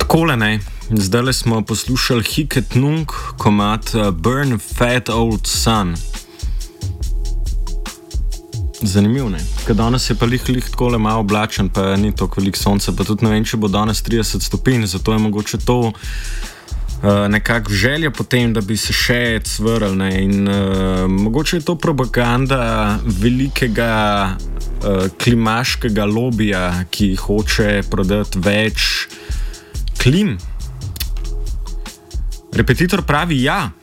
Takole ne, zdaj smo poslušali Hiket Nung, komad Burn Fat Old Sun. Zanimivo, ne? Ker danes je pa lih takole malo oblačen, pa ni toliko veliko sonca, pa tudi ne vem, če bo danes 30 stopinj, zato je mogoče to nekako želja potem, da bi se še cvrl, ne? In mogoče je to propaganda velikega klimaškega lobija, ki hoče prodati več klim. Repetitor pravi ja.